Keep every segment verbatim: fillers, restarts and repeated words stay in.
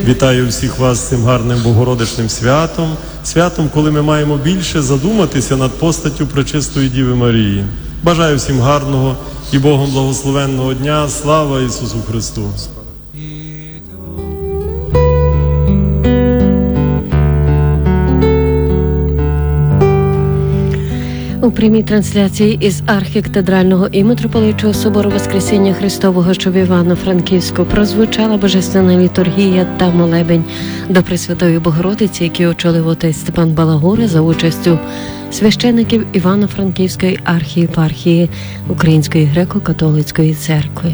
Вітаю всіх вас з цим гарним Богородичним святом. Святом, коли ми маємо більше задуматися над постаттю Пречистої Діви Марії. Бажаю всім гарного і Богом благословенного дня. Слава Ісусу Христу! У прямій трансляції із архікатедрального і митрополитчого собору Воскресіння Христового, що в Івано-Франківську, прозвучала божественна літургія та молебень до Пресвятої Богородиці, які очолив отець Степан Балагура за участю священиків Івано-Франківської архієпархії Української греко-католицької церкви.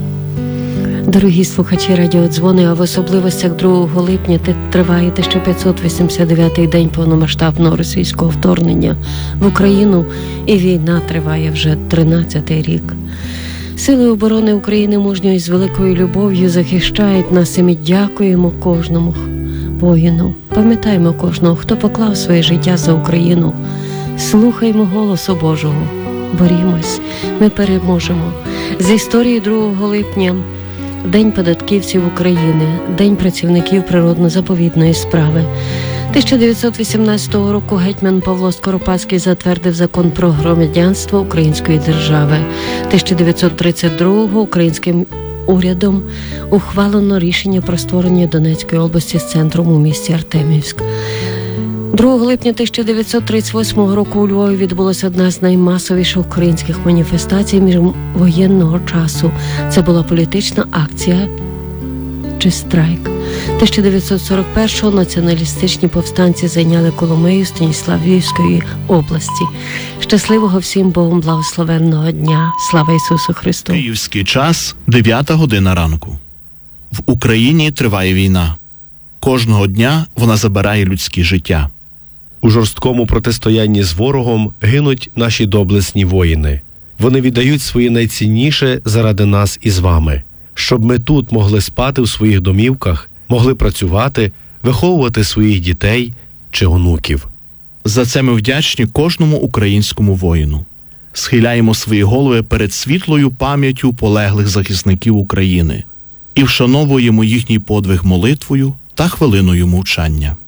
Дорогі слухачі радіодзвони, а в особливостях другого липня триває тисяча п'ятсот вісімдесят дев'ятий день повномасштабного російського вторгнення в Україну, і війна триває вже тринадцятий рік. Сили оборони України мужньо і з великою любов'ю захищають нас, і ми дякуємо кожному воїну. Пам'ятаємо кожного, хто поклав своє життя за Україну. Слухаймо голосу Божого. Борімось, ми переможемо. З історії другого липня День податківців України, День працівників природно-заповідної справи. тисяча дев'ятсот вісімнадцятого року гетьман Павло Скоропадський затвердив закон про громадянство Української держави. тисяча дев'ятсот тридцять другого українським урядом ухвалено рішення про створення Донецької області з центром у місті Артемівськ. другого липня тисяча дев'ятсот тридцять восьмого року у Львові відбулася одна з наймасовіших українських маніфестацій міжвоєнного часу. Це була політична акція чи страйк. тисяча дев'ятсот сорок першого націоналістичні повстанці зайняли Коломию Станіславівської області. Щасливого всім Богом благословенного дня. Слава Ісусу Христу! Київський час, дев'ята година ранку. В Україні триває війна. Кожного дня вона забирає людське життя. У жорсткому протистоянні з ворогом гинуть наші доблесні воїни. Вони віддають своє найцінніше заради нас із вами, щоб ми тут могли спати в своїх домівках, могли працювати, виховувати своїх дітей чи онуків. За це ми вдячні кожному українському воїну. Схиляємо свої голови перед світлою пам'яттю полеглих захисників України і вшановуємо їхній подвиг молитвою та хвилиною мовчання.